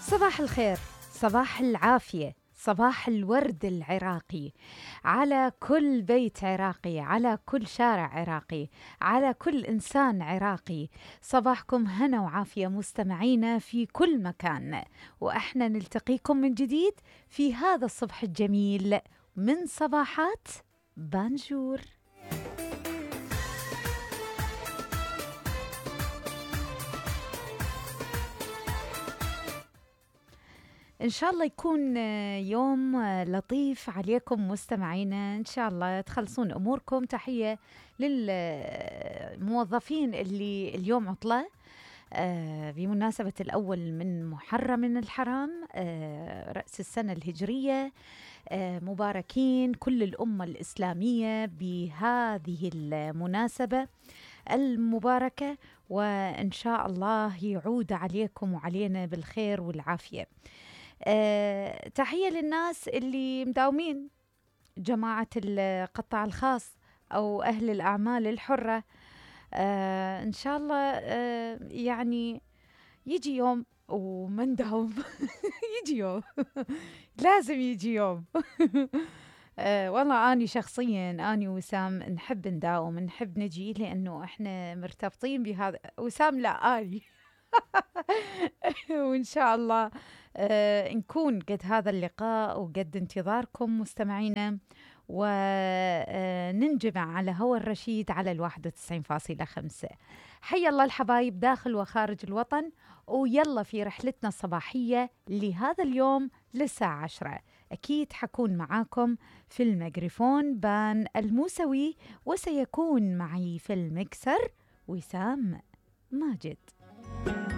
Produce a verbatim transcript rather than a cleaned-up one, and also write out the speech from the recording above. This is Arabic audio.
صباح الخير، صباح العافية، صباح الورد العراقي على كل بيت عراقي، على كل شارع عراقي، على كل إنسان عراقي. صباحكم هنا وعافية مستمعينا في كل مكان، وإحنا نلتقيكم من جديد في هذا الصبح الجميل من صباحات بانجور. إن شاء الله يكون يوم لطيف عليكم مستمعينا، إن شاء الله تخلصون أموركم. تحية للموظفين اللي اليوم عطلة بمناسبة الأول من محرم من الحرام، رأس السنة الهجرية. مباركين كل الأمة الإسلامية بهذه المناسبة المباركة، وإن شاء الله يعود عليكم وعلينا بالخير والعافية. أه تحية للناس اللي مداومين، جماعة القطاع الخاص أو أهل الأعمال الحرة. أه إن شاء الله أه يعني يجي يوم وما نداوم يجي يوم لازم يجي يوم. أه والله أني شخصيا أني وسام نحب نداوم، نحب نجي، لأنه إحنا مرتبطين بهذا. وسام لا أني وإن شاء الله آه نكون قد هذا اللقاء وقد انتظاركم مستمعينا، وننجمع على هوا الرشيد على الواحد وتسعين فاصلة خمسة. حي الله الحبايب داخل وخارج الوطن، ويلا في رحلتنا الصباحية لهذا اليوم للساعة عشرة. أكيد حكون معاكم في الميكروفون بان الموسوي، وسيكون معي في المكسر وسام ماجد.